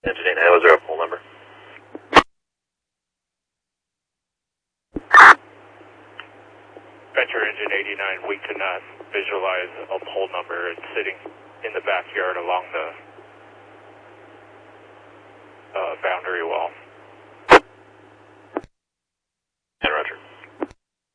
Engine 8, was there a poll number? Venture Engine 89, we cannot visualize a pole number. It's sitting in the backyard along the boundary wall.